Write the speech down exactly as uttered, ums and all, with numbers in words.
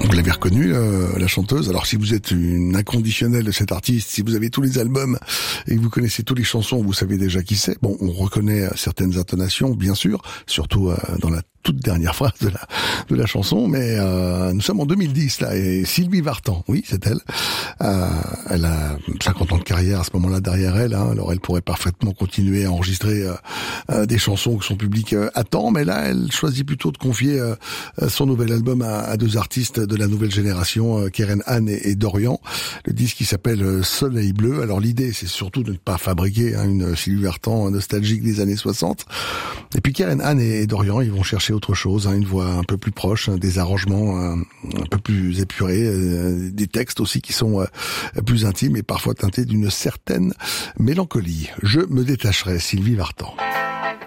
Vous l'avez reconnue, euh, la chanteuse. Alors si vous êtes une inconditionnelle de cet artiste, si vous avez tous les albums et que vous connaissez toutes les chansons, vous savez déjà qui c'est. Bon, on reconnaît certaines intonations, bien sûr, surtout euh, dans la toute dernière phrase de la de la chanson, mais euh, nous sommes en deux mille dix là, et Sylvie Vartan, oui, c'est elle. Euh, elle a cinquante ans de carrière à ce moment-là derrière elle, hein, alors elle pourrait parfaitement continuer à enregistrer euh, euh, des chansons que son public euh, attend, mais là, elle choisit plutôt de confier euh, son nouvel album à, à deux artistes de la nouvelle génération, euh, Keren Han et, et Dorian. Le disque qui s'appelle euh, Soleil Bleu. Alors l'idée, c'est surtout de ne pas fabriquer hein, une Sylvie Vartan nostalgique des années soixante. Et puis Keren Han et, et Dorian, ils vont chercher autre chose, hein, une voix un peu plus proche, hein, des arrangements euh, un peu plus épurés, euh, des textes aussi qui sont euh, plus intimes et parfois teintés d'une certaine mélancolie. Je me détacherai, Sylvie Vartan.